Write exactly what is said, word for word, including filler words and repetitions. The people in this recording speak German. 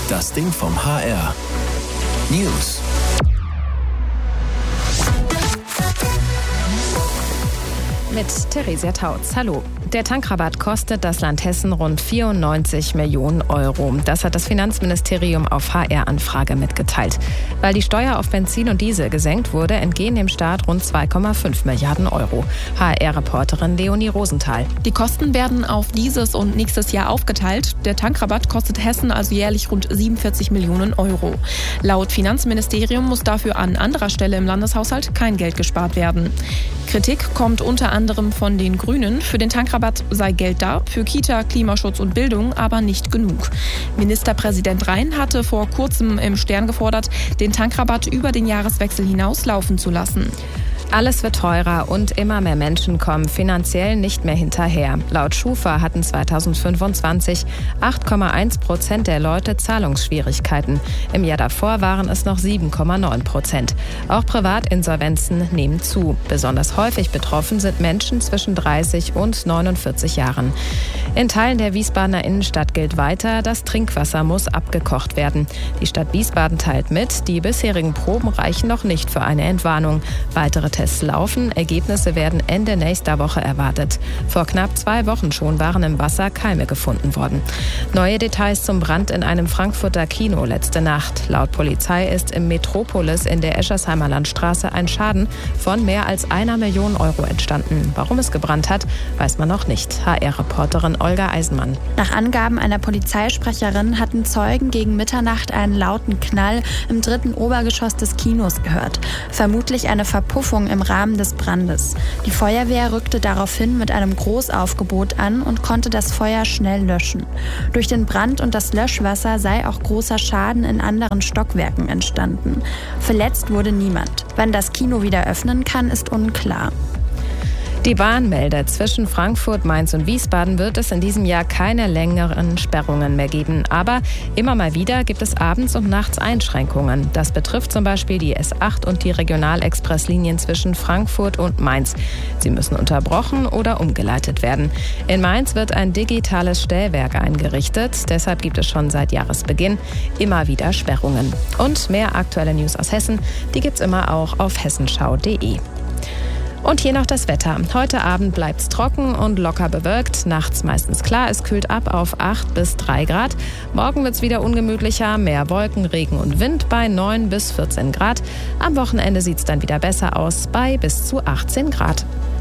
Das Ding vom H R. News. Mit Theresia Tautz. Hallo. Der Tankrabatt kostet das Land Hessen rund vierundneunzig Millionen Euro. Das hat das Finanzministerium auf H R-Anfrage mitgeteilt. Weil die Steuer auf Benzin und Diesel gesenkt wurde, entgehen dem Staat rund zwei Komma fünf Milliarden Euro. H R-Reporterin Leonie Rosenthal. Die Kosten werden auf dieses und nächstes Jahr aufgeteilt. Der Tankrabatt kostet Hessen also jährlich rund siebenundvierzig Millionen Euro. Laut Finanzministerium muss dafür an anderer Stelle im Landeshaushalt kein Geld gespart werden. Kritik kommt unter anderem von den Grünen. Für den Tankrabatt sei Geld da, für Kita, Klimaschutz und Bildung aber nicht genug. Ministerpräsident Rhein hatte vor kurzem im Stern gefordert, den Tankrabatt über den Jahreswechsel hinaus laufen zu lassen. Alles wird teurer und immer mehr Menschen kommen finanziell nicht mehr hinterher. Laut Schufa hatten zweitausendfünfundzwanzig acht Komma eins Prozent der Leute Zahlungsschwierigkeiten. Im Jahr davor waren es noch sieben Komma neun Prozent. Auch Privatinsolvenzen nehmen zu. Besonders häufig betroffen sind Menschen zwischen dreißig und neunundvierzig Jahren. In Teilen der Wiesbadener Innenstadt gilt weiter, das Trinkwasser muss abgekocht werden. Die Stadt Wiesbaden teilt mit, die bisherigen Proben reichen noch nicht für eine Entwarnung. Weitere Tests laufen, Ergebnisse werden Ende nächster Woche erwartet. Vor knapp zwei Wochen schon waren im Wasser Keime gefunden worden. Neue Details zum Brand in einem Frankfurter Kino letzte Nacht. Laut Polizei ist im Metropolis in der Eschersheimer Landstraße ein Schaden von mehr als einer Million Euro entstanden. Warum es gebrannt hat, weiß man noch nicht. H R-Reporterin Olga Eisenmann. Nach Angaben einer Polizeisprecherin hatten Zeugen gegen Mitternacht einen lauten Knall im dritten Obergeschoss des Kinos gehört. Vermutlich eine Verpuffung im Rahmen des Brandes. Die Feuerwehr rückte daraufhin mit einem Großaufgebot an und konnte das Feuer schnell löschen. Durch den Brand und das Löschwasser sei auch großer Schaden in anderen Stockwerken entstanden. Verletzt wurde niemand. Wann das Kino wieder öffnen kann, ist unklar. Die Bahn meldet, zwischen Frankfurt, Mainz und Wiesbaden wird es in diesem Jahr keine längeren Sperrungen mehr geben. Aber immer mal wieder gibt es abends und nachts Einschränkungen. Das betrifft zum Beispiel die S acht und die Regionalexpresslinien zwischen Frankfurt und Mainz. Sie müssen unterbrochen oder umgeleitet werden. In Mainz wird ein digitales Stellwerk eingerichtet. Deshalb gibt es schon seit Jahresbeginn immer wieder Sperrungen. Und mehr aktuelle News aus Hessen, die gibt's immer auch auf hessenschau punkt de. Und hier noch das Wetter. Heute Abend bleibt es trocken und locker bewölkt. Nachts meistens klar, es kühlt ab auf acht bis drei Grad. Morgen wird es wieder ungemütlicher, mehr Wolken, Regen und Wind bei neun bis vierzehn Grad. Am Wochenende sieht es dann wieder besser aus bei bis zu achtzehn Grad.